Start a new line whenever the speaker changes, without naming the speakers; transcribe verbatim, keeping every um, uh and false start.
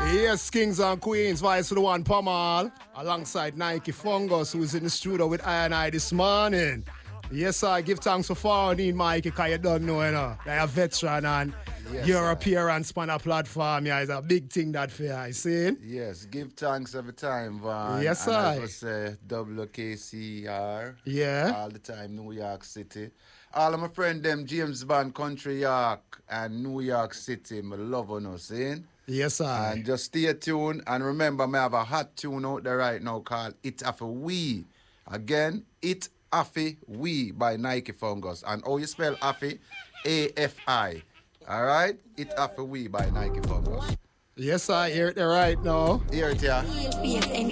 Yes, kings and queens, vice to the one Pamal, alongside Nike Fungus, who's in the studio with I and I this morning. Yes, I give thanks for following Mikey, because you don't know, you know, they're a veteran and yes, your sir. appearance on a platform yeah, is a big thing that for you, see?
Yes, give thanks every time, Van.
Yes,
and
I.
as we say, W K C R.
Yeah.
All the time, New York City. All of my friends, them, James Bond, Country York, and New York City, me love on us, see?
Yes, I.
And just stay tuned. And remember, I have a hot tune out there right now called It Affe We. Again, It Affe We by Nike Fungus. And how you spell Affe? A F I. All right? It Affe We by Nike Fungus.
Yes, I hear it right now.
Hear it, yeah.